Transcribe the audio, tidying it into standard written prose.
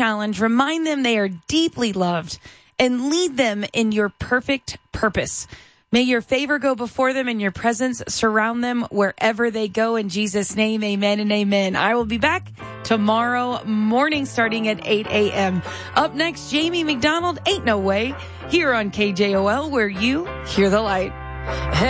challenge, remind them they are deeply loved, and lead them in your perfect purpose. May your favor go before them and your presence surround them wherever they go. In Jesus' name, amen and amen. I will be back tomorrow morning starting at 8 a.m. Up next, Jamie McDonald, Ain't No Way, here on KJOL, where you hear the light.